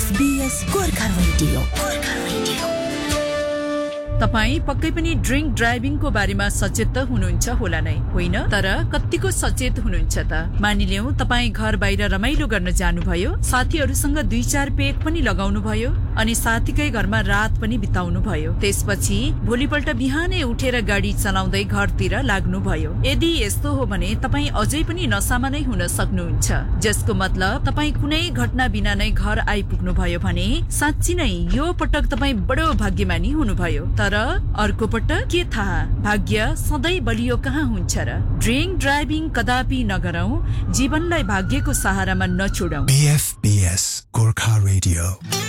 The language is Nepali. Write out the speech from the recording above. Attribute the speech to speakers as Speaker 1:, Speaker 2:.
Speaker 1: बीएफबीएस गोर्खा रेडियो।
Speaker 2: तपाई पक्कै पनि ड्रिंक ड्राइभिङको बारेमा सचेत त हुनुहुन्छ होला नै, होइन? तर कतिको सचेत हुनुहुन्छ त? मानिलियौं तपाई घर बाहिर रमाइलो गर्न जानुभयो, साथीहरूसँग 2-4 पेग पनि लगाउनु भयो अनि साथीकै घरमा रात पनि बिताउनु भयो। त्यसपछि भोलिपल्ट बिहानै उठेर गाडी चलाउँदै घरतिर लाग्नु भयो। यदि यस्तो हो भने तपाई अझै पनि नसामा नै हुन सक्नुहुन्छ, जसको मतलब तपाई कुनै घटना बिना नै घर आइपुग्नु भयो भने साँच्ची नै यो पटक तपाई बडो भाग्यमानी हुनुभयो। तर अर्को पटक के थाहा, भाग्य सधैँ बलियो कहाँ हुन्छ र? ड्रिंक ड्राइभिङ कदापि नगरौं, जीवनलाई भाग्यको सहारामा नछोडौं।
Speaker 3: बीएफबीएस गोर्खा रेडियो।